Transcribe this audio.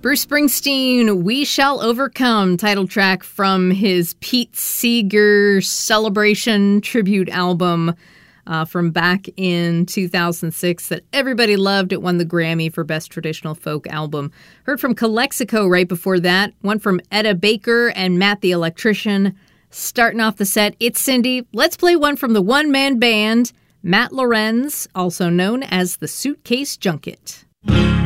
Bruce Springsteen, We Shall Overcome, title track from his Pete Seeger Celebration tribute album from back in 2006 that everybody loved. It won the Grammy for Best Traditional Folk Album. Heard from Calexico right before that. One from Etta Baker and Matt the Electrician. Starting off the set, it's Cindy. Let's play one from the one-man band, Matt Lorenz, also known as the Suitcase Junket.